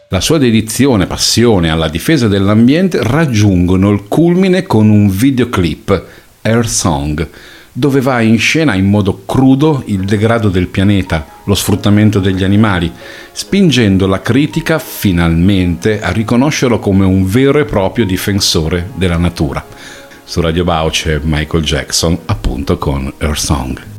La sua dedizione e passione alla difesa dell'ambiente raggiungono il culmine con un videoclip, Earth Song, dove va in scena in modo crudo il degrado del pianeta, lo sfruttamento degli animali, spingendo la critica finalmente a riconoscerlo come un vero e proprio difensore della natura. Su Radio Bau c'è Michael Jackson, appunto con Earth Song.